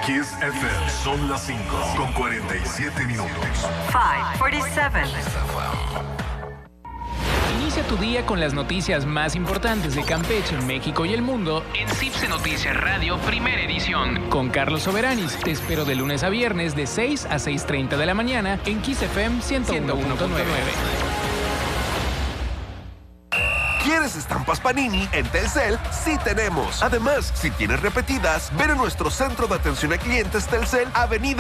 Kiss FM, son las 5:47. 5:47. Inicia tu día con las noticias más importantes de Campeche, México y el mundo en CIPSE Noticias Radio, primera edición. Con Carlos Soberanis, te espero de lunes a viernes de 6 a 6:30 de la mañana en Kiss FM 101.9. ¿Quieres estampas Panini? En Telcel sí tenemos. Además, si tienes repetidas, ven a nuestro centro de atención a clientes Telcel, Avenida